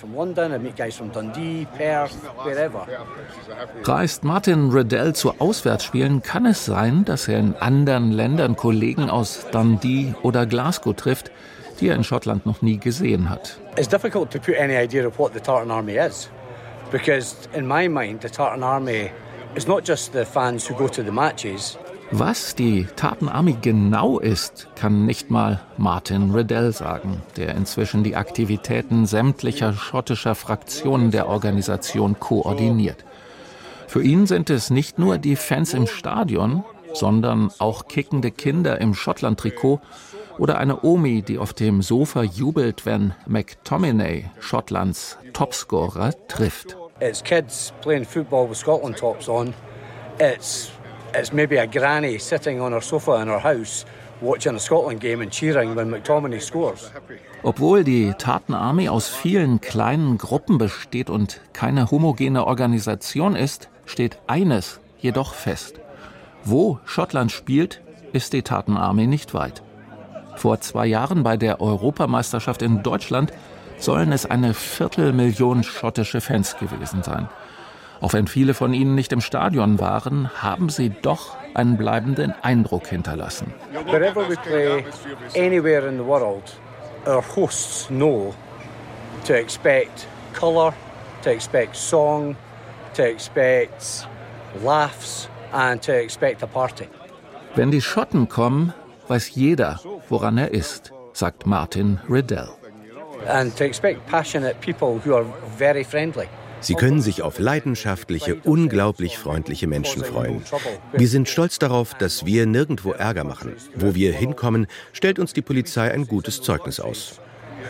Speaker 24: Reist Martin Riddell zu Auswärtsspielen, kann es sein, dass er in anderen Ländern Kollegen aus Dundee oder Glasgow trifft, die er in Schottland noch nie gesehen hat.
Speaker 8: It's difficult to put any idea of what the Tartan Army is, because in my mind the Tartan Army is not just the fans who go to the matches.
Speaker 24: Was die Tartan Army genau ist, kann nicht mal Martin Riddell sagen, der inzwischen die Aktivitäten sämtlicher schottischer Fraktionen der Organisation koordiniert. Für ihn sind es nicht nur die Fans im Stadion, sondern auch kickende Kinder im Schottland-Trikot oder eine Omi, die auf dem Sofa jubelt, wenn McTominay, Schottlands Topscorer, trifft.
Speaker 8: It's kids playing football with Scotland tops on. It's it's maybe a granny sitting on her sofa in her house watching a Scotland game and cheering when McTominay scores.
Speaker 24: Obwohl die Tartan Army aus vielen kleinen Gruppen besteht und keine homogene Organisation ist, steht eines jedoch fest. Wo Schottland spielt, ist die Tartan Army nicht weit. Vor zwei Jahren bei der Europameisterschaft in Deutschland sollen es eine Viertelmillion schottische Fans gewesen sein. Auch wenn viele von ihnen nicht im Stadion waren, haben sie doch einen bleibenden Eindruck hinterlassen.
Speaker 8: Wherever we play anywhere in the world, our hosts know to expect colour, to expect song, to expect laughs and to expect a party.
Speaker 24: Wenn die Schotten kommen, weiß jeder, woran er ist, sagt Martin Riddell.
Speaker 8: And to expect passionate people who are very friendly.
Speaker 5: Sie können sich auf leidenschaftliche, unglaublich freundliche Menschen freuen. Wir sind stolz darauf, dass wir nirgendwo Ärger machen. Wo wir hinkommen, stellt uns die Polizei ein gutes Zeugnis aus.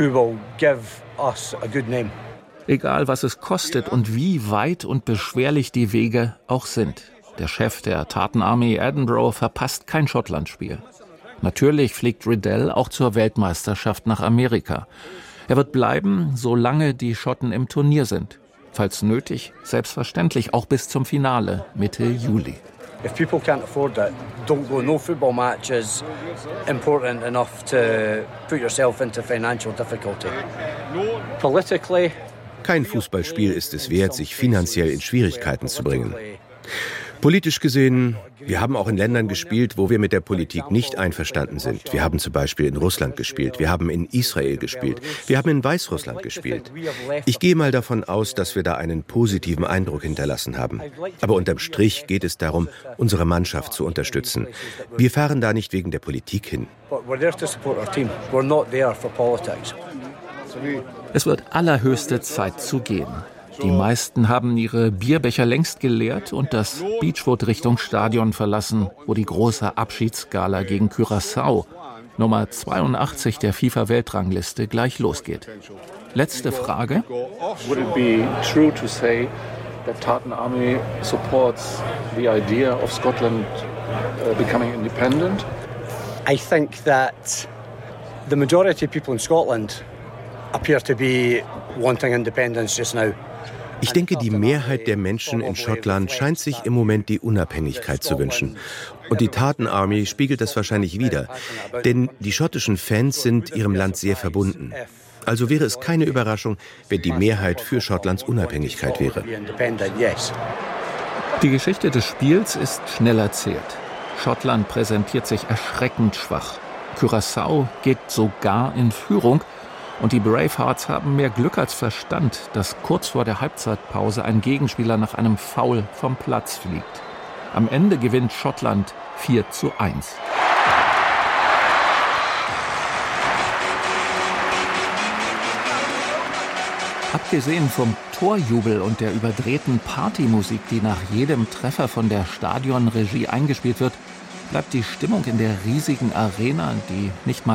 Speaker 24: Egal, was es kostet und wie weit und beschwerlich die Wege auch sind. Der Chef der Tartan Army Edinburgh verpasst kein Schottlandspiel. Natürlich fliegt Riddell auch zur Weltmeisterschaft nach Amerika. Er wird bleiben, solange die Schotten im Turnier sind. Falls nötig, selbstverständlich auch bis zum Finale Mitte Juli.
Speaker 8: If people can't afford it, don't go. No football match is important enough to put yourself into financial difficulty. Politically,
Speaker 5: kein Fußballspiel ist es wert, sich finanziell in Schwierigkeiten zu bringen. Politisch gesehen, wir haben auch in Ländern gespielt, wo wir mit der Politik nicht einverstanden sind. Wir haben zum Beispiel in Russland gespielt, wir haben in Israel gespielt, wir haben in Weißrussland gespielt. Ich gehe mal davon aus, dass wir da einen positiven Eindruck hinterlassen haben. Aber unterm Strich geht es darum, unsere Mannschaft zu unterstützen. Wir fahren da nicht wegen der Politik hin.
Speaker 24: Es wird allerhöchste Zeit zu gehen. Die meisten haben ihre Bierbecher längst geleert und das Beachwood Richtung Stadion verlassen, wo die große Abschiedsgala gegen Curaçao, Nummer zweiundachtzig der FIFA-Weltrangliste, gleich losgeht. Letzte Frage.
Speaker 23: Would it be true to say that Tartan Army supports the idea of Scotland uh, becoming independent?
Speaker 8: I think that the majority of people in Scotland appear to be wanting independence just now.
Speaker 5: Ich denke, die Mehrheit der Menschen in Schottland scheint sich im Moment die Unabhängigkeit zu wünschen. Und die Tartan Army spiegelt das wahrscheinlich wider. Denn die schottischen Fans sind ihrem Land sehr verbunden. Also wäre es keine Überraschung, wenn die Mehrheit für Schottlands Unabhängigkeit wäre.
Speaker 24: Die Geschichte des Spiels ist schnell erzählt. Schottland präsentiert sich erschreckend schwach. Curaçao geht sogar in Führung. Und die Bravehearts haben mehr Glück als Verstand, dass kurz vor der Halbzeitpause ein Gegenspieler nach einem Foul vom Platz fliegt. Am Ende gewinnt Schottland vier zu eins. Abgesehen vom Torjubel und der überdrehten Partymusik, die nach jedem Treffer von der Stadionregie eingespielt wird, bleibt die Stimmung in der riesigen Arena, die nicht mal